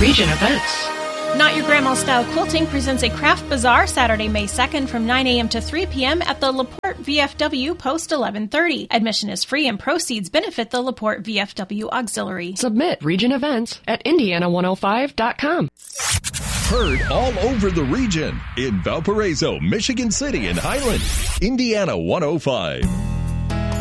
Region Events. Not Your Grandma Style Quilting presents a craft bazaar Saturday, May 2nd from 9 a.m. to 3 p.m. at the LaPorte VFW Post 1130. Admission is free and proceeds benefit the LaPorte VFW Auxiliary. Submit Region Events at Indiana105.com. Heard all over the region in Valparaiso, Michigan City, and Highland. Indiana 105.